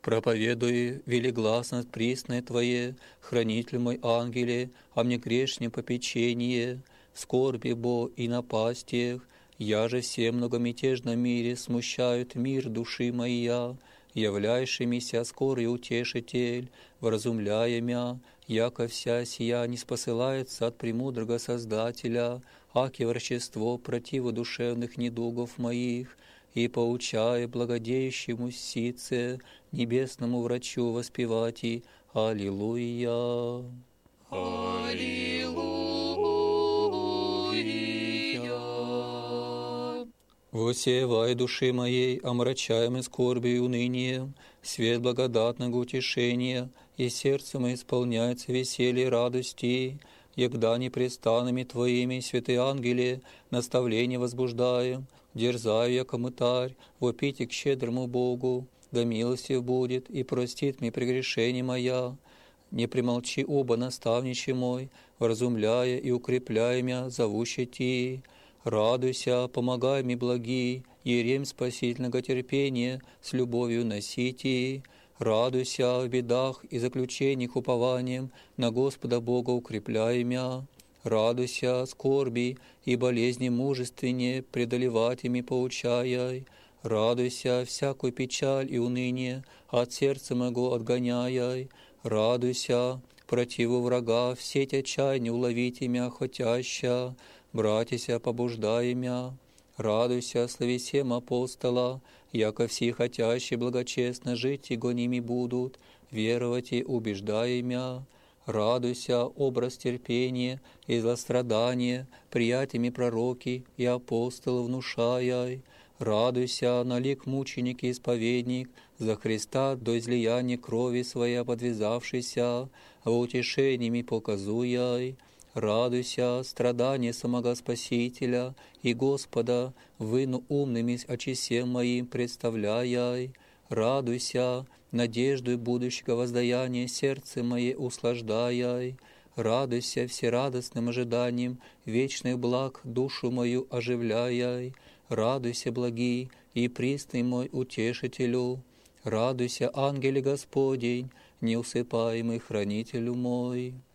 Проповедуй велигласно пресное Твое, хранитель мой ангеле, а мне грешне попечение, в скорби бо и напастиях, я же всем многомятежном мире смущают мир души моя, являющимися скорый утешитель, вразумляя мя, яко вся сия не спосылается от премудрого Создателя, аки врачество противу душевных недугов моих, и поучая благодеющему сице, небесному врачу воспевати Аллилуйя. Аллилуйя. Восевай души моей, омрачаемой скорбью и унынием, свет благодатного утешения, и сердце мое исполняется веселье и радости, егда непрестанными Твоими, святые ангели, наставления возбуждаем, дерзаю я, коммытарь, вопите к щедрому Богу, да милостив будет и простит мне прегрешение моя. Не примолчи оба, наставниче мой, вразумляя и укрепляя мя, зовущий Ти. Радуйся, помогай мне, благий, ерем спасительного терпения, с любовью носите. Радуйся в бедах и заключениях упованием, на Господа Бога укрепляй мя. Радуйся скорби и болезни мужественнее, преодолевать ими поучаяй. Радуйся всякую печаль и уныние, от сердца моего отгоняй. Радуйся, противу врага, в сеть отчаяния уловите мя хотяща, братися побуждай мя. Радуйся, слави всем апостола, яко все хотящие благочестно жить и гоними будут, веровать и убеждай мя. Радуйся, образ терпения и злострадания, приятиями пророки и апостолы внушаяй. Радуйся, налик мученик и исповедник, за Христа до излияния крови своей подвязавшийся, во утешениями показуяй. Радуйся, страдания самого Спасителя и Господа, выну умными очисем моим представляй. Радуйся, надежду будущего воздаяния сердце мое услаждаяй. Радуйся всерадостным ожиданием вечных благ душу мою оживляй. Радуйся, благий и пресный мой утешителю. Радуйся, ангеле Господень, неусыпаемый хранителю мой.